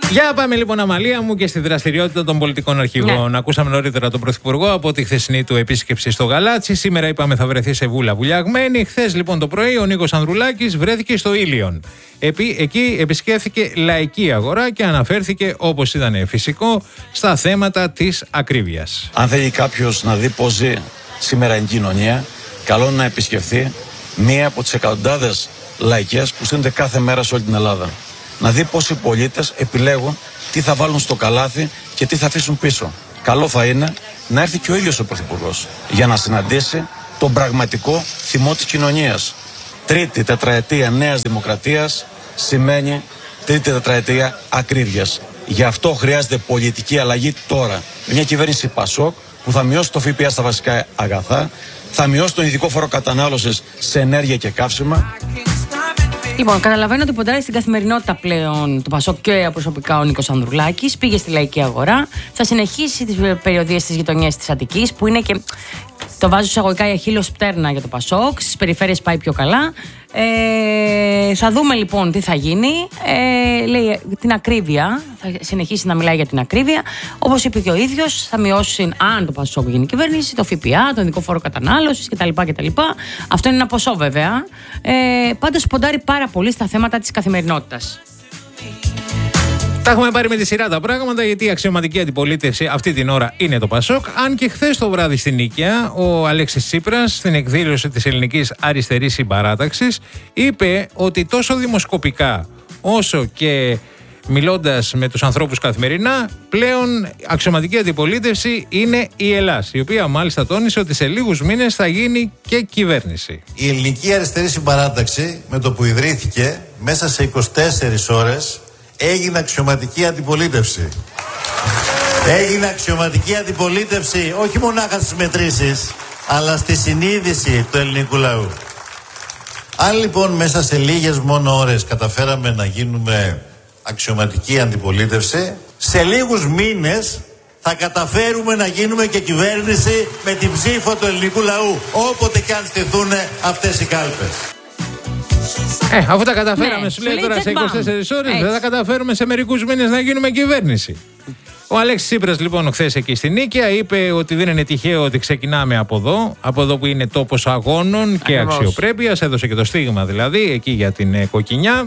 Για πάμε λοιπόν, Αμαλία μου, και στη δραστηριότητα των πολιτικών αρχηγών. Ακούσαμε νωρίτερα τον Πρωθυπουργό από τη χθεσινή του επίσκεψη στο Γαλάτσι. Σήμερα είπαμε θα βρεθεί σε Βούλα βουλιαγμένη. Χθες λοιπόν το πρωί ο Νίκος Ανδρουλάκης βρέθηκε στο Ήλιον. Εκεί επισκέφθηκε λαϊκή αγορά και αναφέρθηκε, όπως ήταν φυσικό, στα θέματα της ακρίβειας. Αν θέλει κάποιος να δει πώς ζει σήμερα η κοινωνία, καλό είναι να επισκεφθεί μία από τις εκατοντάδες λαϊκές που στείνονται κάθε μέρα σε όλη την Ελλάδα. Να δει πώς οι πολίτες επιλέγουν τι θα βάλουν στο καλάθι και τι θα αφήσουν πίσω. Καλό θα είναι να έρθει και ο ίδιος ο Πρωθυπουργός για να συναντήσει τον πραγματικό θυμό της κοινωνίας. Τρίτη τετραετία Νέας Δημοκρατίας σημαίνει τρίτη τετραετία ακρίβειας. Γι' αυτό χρειάζεται πολιτική αλλαγή τώρα. Μια κυβέρνηση Πασόκ που θα μειώσει το ΦΠΑ στα βασικά αγαθά, θα μειώσει τον ειδικό φόρο κατανάλωσης σε ενέργεια και καύσιμα. Λοιπόν, καταλαβαίνω ότι ποντάρει στην καθημερινότητα πλέον του Πασόκ και προσωπικά ο Νίκος Ανδρουλάκης. Πήγε στη λαϊκή αγορά. Θα συνεχίσει τις περιοδίες στις γειτονιές της Αττικής, που είναι και, το βάζω εισαγωγικά, η αχίλλειος πτέρνα για το Πασόκ. Στις περιφέρειες πάει πιο καλά. Θα δούμε λοιπόν τι θα γίνει. Λέει την ακρίβεια. Θα συνεχίσει να μιλάει για την ακρίβεια. Όπως είπε και ο ίδιος, θα μειώσει, αν το Πασόκ γίνει κυβέρνηση, το ΦΠΑ, τον ειδικό φόρο κατανάλωσης κτλ. Αυτό είναι ένα ποσό βέβαια. Πάντως ποντάρει πάρα πολύ στα θέματα της καθημερινότητας. Τα έχουμε πάρει με τη σειρά τα πράγματα, γιατί η αξιωματική αντιπολίτευση αυτή την ώρα είναι το Πασόκ. Αν και χθες το βράδυ στην Νίκαια, ο Αλέξης Τσίπρας, στην εκδήλωση της Ελληνικής Αριστερής Συμπαράταξης, είπε ότι τόσο δημοσκοπικά όσο και μιλώντας με τους ανθρώπους καθημερινά, πλέον αξιωματική αντιπολίτευση είναι η Ελλάς, η οποία μάλιστα τόνισε ότι σε λίγους μήνες θα γίνει και κυβέρνηση. Η Ελληνική Αριστερή Συμπαράταξη, με το που ιδρύθηκε, μέσα σε 24 ώρες έγινε αξιωματική αντιπολίτευση. Έγινε αξιωματική αντιπολίτευση όχι μονάχα στις μετρήσεις, αλλά στη συνείδηση του ελληνικού λαού. Αν λοιπόν μέσα σε λίγες μόνο ώρες καταφέραμε να γίνουμε αξιωματική αντιπολίτευση, σε λίγους μήνες θα καταφέρουμε να γίνουμε και κυβέρνηση με την ψήφο του ελληνικού λαού, όποτε και αν στηθούν αυτές οι κάλπες. Αφού τα καταφέραμε, σου λέει τώρα σε 24 ώρες, δεν θα καταφέρουμε σε μερικούς μήνες να γίνουμε κυβέρνηση. Ο Αλέξης Τσίπρας λοιπόν χθες εκεί στην Νίκαια είπε ότι δεν είναι τυχαίο ότι ξεκινάμε από εδώ που είναι τόπος αγώνων και αξιοπρέπειας. Έδωσε και το στίγμα δηλαδή εκεί για την κοκκινιά.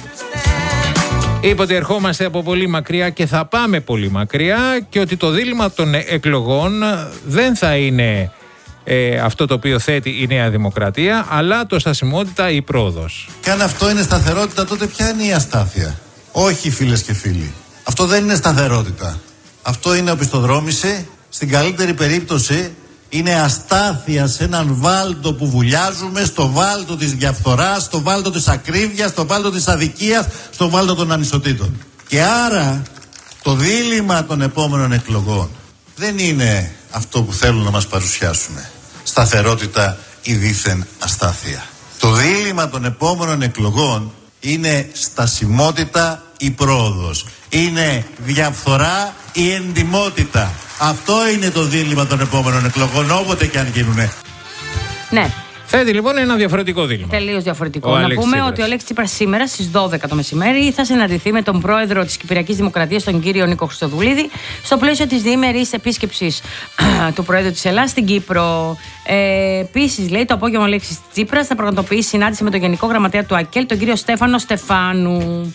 Είπε ότι ερχόμαστε από πολύ μακριά και θα πάμε πολύ μακριά και ότι το δίλημμα των εκλογών δεν θα είναι αυτό το οποίο θέτει η Νέα Δημοκρατία, αλλά το στασιμότητα ή πρόοδος. Και αν αυτό είναι σταθερότητα, τότε ποια είναι η αστάθεια? Όχι, φίλες και φίλοι. Αυτό δεν είναι σταθερότητα. Αυτό είναι οπισθοδρόμηση. Στην καλύτερη περίπτωση είναι αστάθεια σε έναν βάλτο που βουλιάζουμε, στο βάλτο της διαφθοράς, στο βάλτο της ακρίβειας, στο βάλτο της αδικίας, στο βάλτο των ανισοτήτων. Και άρα το δίλημμα των επόμενων εκλογών δεν είναι αυτό που θέλουν να μας παρουσιάσουν: σταθερότητα ή δίθεν αστάθεια. Το δίλημμα των επόμενων εκλογών είναι στασιμότητα ή πρόοδος. Είναι διαφθορά ή εντιμότητα. Αυτό είναι το δίλημμα των επόμενων εκλογών, όποτε και αν γίνουνε. Ναι. Θέτει λοιπόν ένα διαφορετικό δίλημμα. Τελείως διαφορετικό. Να πούμε ότι ο Αλέξης Τσίπρας σήμερα στις 12 το μεσημέρι θα συναντηθεί με τον πρόεδρο της Κυπριακής Δημοκρατίας, τον κύριο Νίκο Χριστοδουλίδη, στο πλαίσιο της διήμερης επίσκεψης του πρόεδρου της Ελλάδας στην Κύπρο. Επίσης, λέει, το απόγευμα ο Αλέξης Τσίπρας θα πραγματοποιήσει συνάντηση με τον Γενικό Γραμματέα του ΑΚΕΛ, τον κύριο Στέφανο Στεφάνου.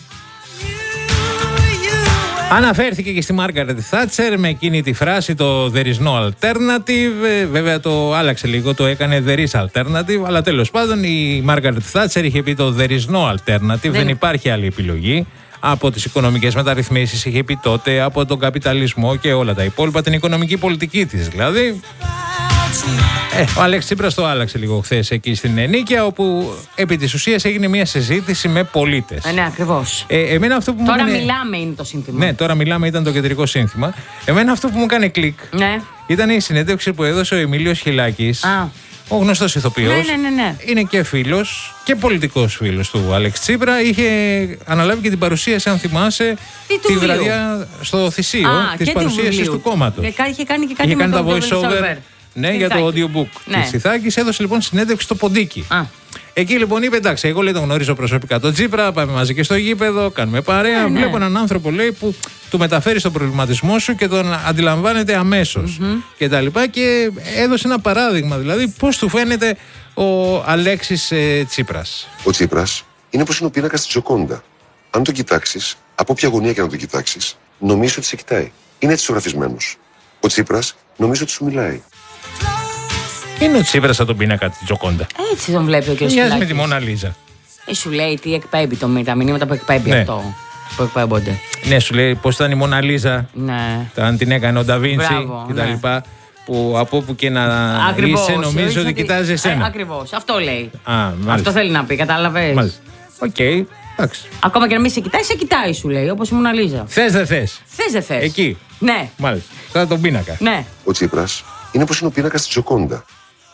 Αναφέρθηκε και στη Μάργαρετ Θάτσερ με εκείνη τη φράση το «There is no alternative». Βέβαια το άλλαξε λίγο, το έκανε «There is alternative». Αλλά τέλος πάντων η Μάργαρετ Θάτσερ είχε πει το «There is no alternative». Δεν υπάρχει άλλη επιλογή. Από τις οικονομικές μεταρρυθμίσεις είχε πει τότε, από τον καπιταλισμό και όλα τα υπόλοιπα, την οικονομική πολιτική της δηλαδή. Ο Αλέξης Τσίπρας το άλλαξε λίγο χθες εκεί στην Νίκαια, όπου επί της ουσίας έγινε μια συζήτηση με πολίτες. Ναι, ακριβώς. Τώρα μιλάμε είναι το σύνθημα. Ναι, τώρα μιλάμε ήταν το κεντρικό σύνθημα. Εμένα αυτό που μου έκανε κλικ ήταν η συνέντευξη που έδωσε ο Εμίλιος Χιλάκης. Ο γνωστός ηθοποιός. Ναι. Είναι και φίλος και πολιτικός φίλος του Αλέξη Τσίπρα. Είχε αναλάβει και την παρουσίαση, αν θυμάσαι, τη βραδιά στο Θησίο της παρουσίασης του κόμματος. Είχε κάνει και κάτι με το voice over. Ναι, για το audiobook της Ιθάκης. Έδωσε λοιπόν συνέντευξη στο Ποντίκι. Εκεί λοιπόν είπε: εντάξει, εγώ λέει τον γνωρίζω προσωπικά τον Τσίπρα, πάμε μαζί και στο γήπεδο, κάνουμε παρέα. Βλέπω έναν άνθρωπο, λέει, που του μεταφέρει τον προβληματισμό σου και τον αντιλαμβάνεται αμέσως και τα λοιπά. Και έδωσε ένα παράδειγμα, δηλαδή, πώς του φαίνεται ο Αλέξης Τσίπρας. Ο Τσίπρας είναι όπως είναι ο πίνακας της Τζοκόντα. Αν τον κοιτάξεις, από όποια γωνία και να τον κοιτάξεις, νομίζεις ότι σε κοιτάει. Είναι έτσι ζωγραφισμένος. Ο Τσίπρας νομίζω ότι σου μιλάει. Είναι ο Τσίπρας σαν τον πίνακα της Τζοκόντα. Έτσι τον βλέπει ο κ. Μοιάζει με τη Μόνα Λίζα. Σου λέει τι εκπέμπει τα μηνύματα που εκπέμπει αυτό. Που εκπέμπονται. Ναι, σου λέει πώς ήταν η Μόνα Λίζα. Ναι. Αν την έκανε ο Νταβίντσι κτλ. Που από όπου και να είσαι, νομίζω ότι κοιτάζει εσένα. Ακριβώς. Αυτό λέει. Μάλιστα. Αυτό θέλει να πει, κατάλαβες. Μάλιστα. Οκ. Εντάξει. Ακόμα και να μην σε κοιτάει, σε κοιτάει, σου λέει, όπως η Μόνα Λίζα. Θες δεν θες. Θες δεν θες. Εκεί. Ναι. Μάλιστα. Σαν τον πίνακα. Ναι. Ο Τσίπρας είναι όπως είναι ο πίνακας της Τζοκόντα.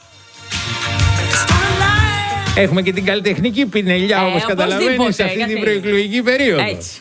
Έχουμε και την καλλιτεχνική πινελιά, όπως καταλαβαίνεις, σε αυτή την προεκλογική περίοδο. Έτσι.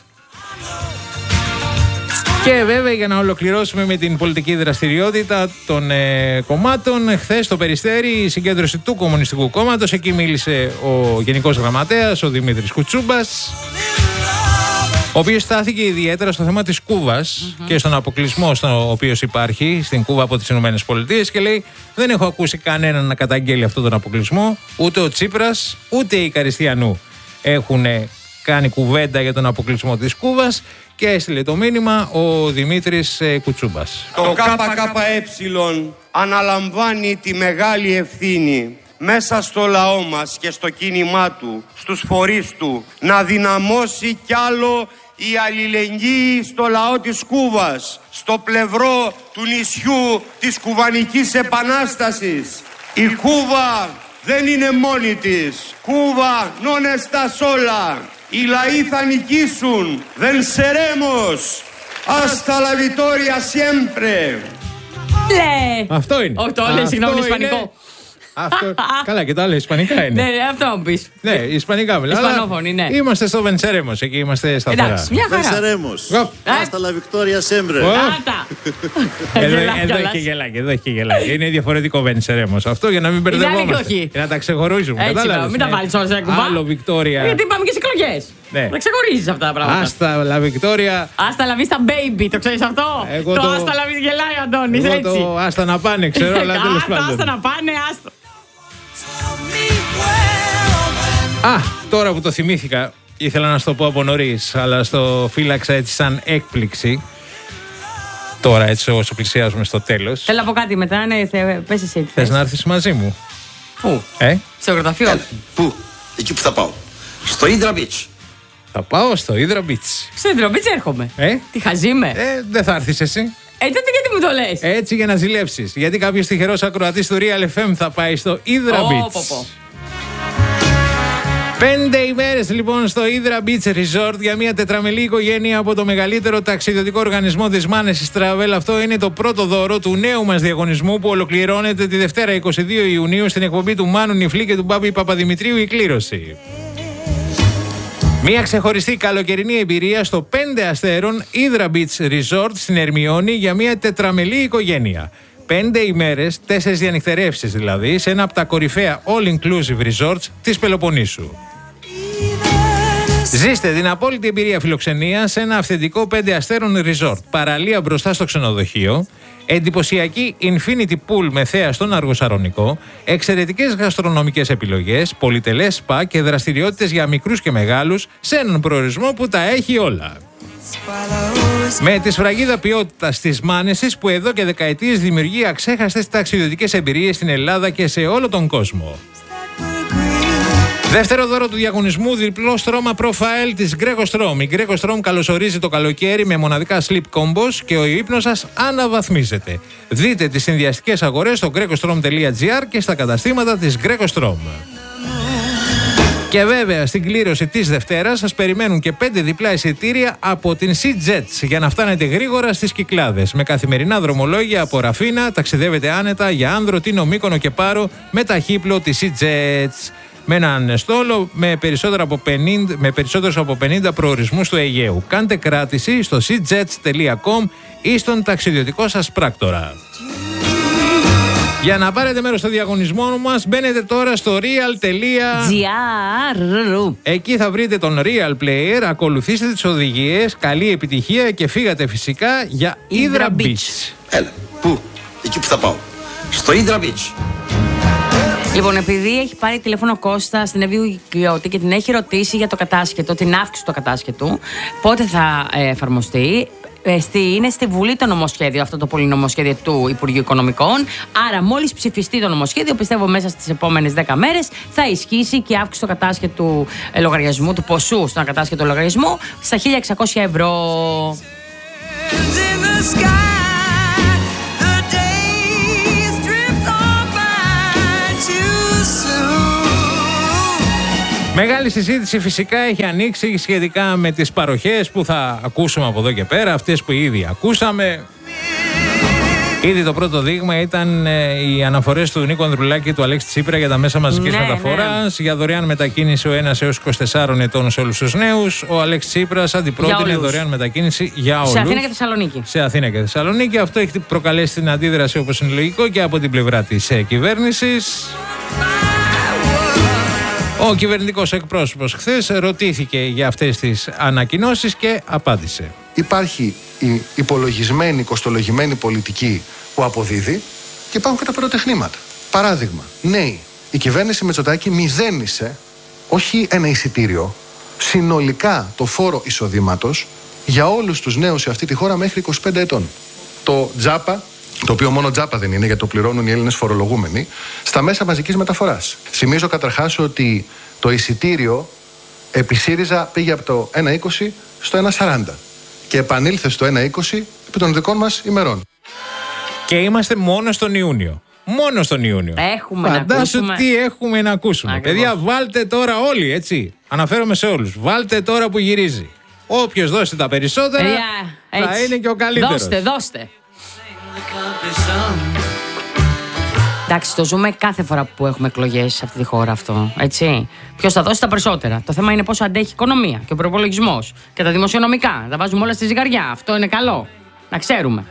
Και βέβαια, για να ολοκληρώσουμε με την πολιτική δραστηριότητα των κομμάτων, χθες στο Περιστέρι η συγκέντρωση του Κομμουνιστικού Κόμματος, εκεί μίλησε ο Γενικός Γραμματέας, ο Δημήτρης Κουτσούμπας, ο οποίος στάθηκε ιδιαίτερα στο θέμα της Κούβας και στον αποκλεισμό ο οποίος υπάρχει στην Κούβα από τις Ηνωμένες Πολιτείες, και λέει: δεν έχω ακούσει κανέναν να καταγγέλει αυτόν τον αποκλεισμό, ούτε ο Τσίπρας ούτε η Καριστιανού έχουν κάνει κουβέντα για τον αποκλεισμό της Κούβας. Και έστειλε το μήνυμα ο Δημήτρης Κουτσούμπας. Το ΚΚΕ αναλαμβάνει τη μεγάλη ευθύνη μέσα στο λαό μας και στο κίνημά του, στους φορείς του, να δυναμώσει κι άλλο η αλληλεγγύη στο λαό της Κούβας, στο πλευρό του νησιού της Κουβανικής Επανάστασης. Η Κούβα δεν είναι μόνη της. Κούβα non está sola. Οι λαοί θα νικήσουν. Venceremos. Hasta la victoria siempre. Αυτό είναι. Όχι, το λέει, συγγνώμη, ισπανικό. Αυτό. Καλά, και τα άλλα ισπανικά είναι. Ναι, αυτό μου πεις. Ναι, ισπανικά μιλάω. Ισπανόφωνη, ναι. Είμαστε στο Venceremos, εκεί είμαστε σταθερά. Εντάξει, μια χαρά. Venceremos. Hasta la victoria siempre. Άτα. Εδώ έχει και γελάκι, Είναι διαφορετικό Venceremos. Αυτό για να μην μπερδευόμαστε. Για να τα ξεχωρίζουμε. Έτσι, μην τα βάλεις όλα σε κουμπά. Άλλο Βικτόρια. Γιατί πάμε και σε εκλογές. Ναι. Να ξεχωρίζεις αυτά τα πράγματα. Άστα la Victoria. Άστα la vista baby, το ξέρεις αυτό. Το άστα la vista γελάει ο Αντώνης, έτσι. Το άστα να πάνε, ξέρω, αλλά τέλος πάντων. Άστα να πάνε, άστα. Τώρα που το θυμήθηκα, ήθελα να σου το πω από νωρίς, αλλά στο φύλαξα έτσι σαν έκπληξη. Τώρα έτσι όσο πλησιάζουμε στο τέλος. Θέλω να πω κάτι μετά, ναι, πες εσύ. Θες να έρθεις μαζί μου? Πού? Στο αγροταφείο. Πού? Εκεί που θα πάω. Στο Hydra Beach. Θα πάω στο Hydra Beach. Στο Hydra Beach έρχομαι. Τι χαζή με. Δεν θα έρθεις εσύ. Τότε γιατί μου το λες? Έτσι για να ζηλέψεις. Γιατί κάποιος τυχερός ακροατής του Real FM θα πάει στο Hydra Beach. 5 ημέρες λοιπόν στο Hydra Beach Resort για μια τετραμελή οικογένεια από το μεγαλύτερο ταξιδιωτικό οργανισμό της Μάνεσης Travel. Αυτό είναι το πρώτο δώρο του νέου μας διαγωνισμού που ολοκληρώνεται τη Δευτέρα 22 Ιουνίου στην εκπομπή του Μάνου Νιφλή και του Μπάμπη Παπαδημητρίου η κλήρωση. Μια ξεχωριστή καλοκαιρινή εμπειρία στο 5 αστέρων Hydra Beach Resort στην Ερμιώνη για μια τετραμελή οικογένεια. 5 ημέρες, 4 διανυκτερεύσεις δηλαδή, σε ένα από τα κορυφαία all-inclusive resorts της Πελοποννήσου. Ζήστε την απόλυτη εμπειρία φιλοξενίας σε ένα αυθεντικό 5 αστέρων resort. Παραλία μπροστά στο ξενοδοχείο, εντυπωσιακή infinity pool με θέα στον Αργοσαρονικό, εξαιρετικές γαστρονομικές επιλογές, πολυτελές σπα και δραστηριότητες για μικρούς και μεγάλους σε έναν προορισμό που τα έχει όλα. Με τη σφραγίδα ποιότητας της Μάνεσης που εδώ και δεκαετίες δημιουργεί αξέχαστες ταξιδιωτικές εμπειρίες στην Ελλάδα και σε όλο τον κόσμο. Δεύτερο δώρο του διαγωνισμού, διπλό στρώμα profile της Greco Strom. Η Greco Strom καλωσορίζει το καλοκαίρι με μοναδικά sleep combos και ο ύπνος σας αναβαθμίζεται. Δείτε τις συνδυαστικές αγορές στο grecostrom.gr και στα καταστήματα της Greco Strom. Και βέβαια στην κλήρωση της Δευτέρας σας περιμένουν και 5 διπλά εισιτήρια από την SeaJets για να φτάνετε γρήγορα στις Κυκλάδες. Με καθημερινά δρομολόγια από Ραφίνα, ταξιδεύετε άνετα για Άνδρο, Τίνο, Μύκονο και Πάρο με ταχύπλο της SeaJets. Με έναν στόλο με περισσότερους από 50 προορισμούς του Αιγαίου. Κάντε κράτηση στο seajets.com ή στον ταξιδιωτικό σας πράκτορα. Για να πάρετε μέρος στο διαγωνισμό μας, μπαίνετε τώρα στο real.gr. Εκεί θα βρείτε τον Real Player, ακολουθήστε τις οδηγίες, καλή επιτυχία και φύγατε φυσικά για Hydra Beach. Έλα, πού? Εκεί που θα πάω. Στο Hydra Beach. Λοιπόν, επειδή έχει πάρει τηλέφωνο Κώστα στην Εύη Οικειώτη και την έχει ρωτήσει για το κατάσχετο, την αύξηση του κατάσχετου, πότε θα εφαρμοστεί. Είναι στη Βουλή το νομοσχέδιο, αυτό το πολυνομοσχέδιο του Υπουργείου Οικονομικών. Άρα, μόλις ψηφιστεί το νομοσχέδιο, πιστεύω μέσα στις επόμενες 10 μέρες θα ισχύσει και η αύξηση του κατάσχετου λογαριασμού, του ποσού στον κατάσχετο λογαριασμό, στα 1.600 ευρώ. Μεγάλη συζήτηση φυσικά έχει ανοίξει σχετικά με τις παροχές που θα ακούσουμε από εδώ και πέρα, αυτές που ήδη ακούσαμε. Ήδη το πρώτο δείγμα ήταν οι αναφορές του Νίκου Ανδρουλάκη και του Αλέξη Τσίπρα για τα μέσα μαζικής μεταφοράς, για δωρεάν μετακίνηση ο ένας έως 24 ετών σε όλους τους νέους. Ο Αλέξης Τσίπρας αντιπρότεινε δωρεάν μετακίνηση για όλους. Σε Αθήνα και Θεσσαλονίκη. Σε Αθήνα και Θεσσαλονίκη. Αυτό έχει προκαλέσει την αντίδραση, όπως είναι λογικό, και από την πλευρά της κυβέρνησης. Ο κυβερνητικός εκπρόσωπος χθες ρωτήθηκε για αυτές τις ανακοινώσεις και απάντησε. Υπάρχει η υπολογισμένη, κοστολογημένη πολιτική που αποδίδει και υπάρχουν και τα πυροτεχνήματα. Παράδειγμα, νέοι. Η κυβέρνηση Μητσοτάκη μηδένισε, όχι ένα εισιτήριο, συνολικά το φόρο εισοδήματος για όλους τους νέους σε αυτή τη χώρα μέχρι 25 ετών. Το τζάπα, το οποίο μόνο τζάπα δεν είναι γιατί το πληρώνουν οι Έλληνες φορολογούμενοι, στα μέσα μαζικής μεταφοράς. Θυμίζω καταρχάς ότι το εισιτήριο επί ΣΥΡΙΖΑ πήγε από το 1,20 στο 1,40 και επανήλθε στο 1,20 επί των δικών μας ημερών. Και είμαστε μόνο στον Ιούνιο. Μόνο στον Ιούνιο. Φαντάσου τι έχουμε να ακούσουμε. Ακριβώς. Παιδιά, βάλτε τώρα όλοι, έτσι. Αναφέρομαι σε όλους. Βάλτε τώρα που γυρίζει. Όποιος δώσει τα περισσότερα θα είναι και ο καλύτερος. Δώστε. Εντάξει, το ζούμε κάθε φορά που έχουμε εκλογές σε αυτή τη χώρα αυτό. Έτσι. Ποιος θα δώσει τα περισσότερα. Το θέμα είναι πόσο αντέχει η οικονομία και ο προϋπολογισμός και τα δημοσιονομικά. Τα βάζουμε όλα στη ζυγαριά. Αυτό είναι καλό. Να ξέρουμε.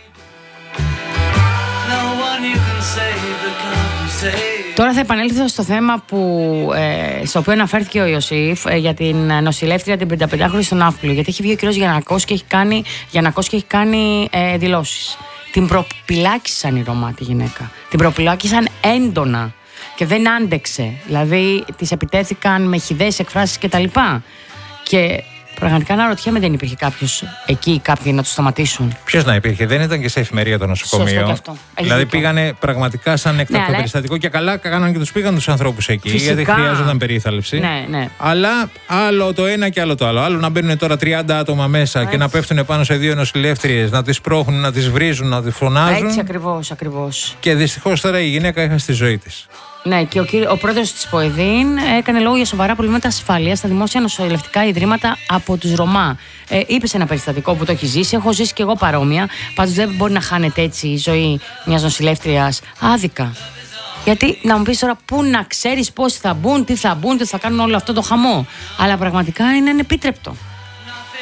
Τώρα θα επανέλθω στο θέμα στο οποίο αναφέρθηκε ο Ιωσήφ για την νοσηλεύτρια την 55χρονη στον Ναύπλιο. Γιατί έχει βγει ο κύριος Γιαννακός και έχει κάνει δηλώσεις. Την προπυλάκησαν οι Ρωμά τη γυναίκα. Την προπυλάκησαν έντονα και δεν άντεξε. Δηλαδή της επιτέθηκαν με χυδαίες εκφράσεις κτλ. Και πραγματικά αναρωτιέμαι, δεν υπήρχε κάποιος εκεί, κάποιοι να τους σταματήσουν. Ποιος να υπήρχε, δεν ήταν και σε εφημερία το νοσοκομείο. Δηλαδή πήγανε πραγματικά σαν έκτακτο περιστατικό και καλά κάνανε και τους πήγαν τους ανθρώπους εκεί. Φυσικά. Γιατί χρειάζονταν περίθαλψη. Ναι. Αλλά άλλο το ένα και άλλο το άλλο. Άλλο να μπαίνουν τώρα 30 άτομα μέσα και να πέφτουν πάνω σε δύο νοσηλεύτριες, να τις πρόχνουν, να τις βρίζουν, να τις φωνάζουν. Έτσι ακριβώς. Και δυστυχώς τώρα η γυναίκα έχασε τη ζωή της. Ναι, και ο πρόεδρος της ΠΟΕΔΗΝ έκανε λόγο για σοβαρά προβλήματα ασφάλειας στα δημόσια νοσηλευτικά ιδρύματα από τους Ρωμά. Είπε σε ένα περιστατικό που το έχει ζήσει. Έχω ζήσει και εγώ παρόμοια. Πάντως δεν μπορεί να χάνεται έτσι η ζωή μιας νοσηλεύτριας άδικα. Γιατί να μου πεις τώρα, πού να ξέρεις πόσοι θα μπουν, τι θα κάνουν όλο αυτό το χαμό. Αλλά πραγματικά είναι ανεπίτρεπτο.